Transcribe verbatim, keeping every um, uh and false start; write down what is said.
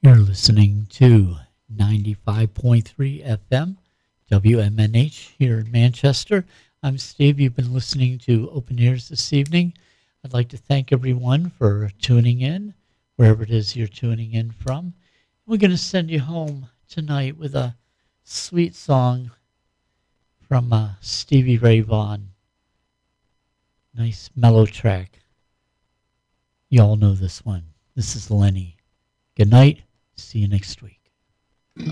You're listening to ninety-five point three F M, W M N H here in Manchester. I'm Steve. You've been listening to Open Ears this evening. I'd like to thank everyone for tuning in, wherever it is you're tuning in from. We're going to send you home tonight with a sweet song from uh, Stevie Ray Vaughan. Nice mellow track. You all know this one. This is Lenny. Good night. See you next week.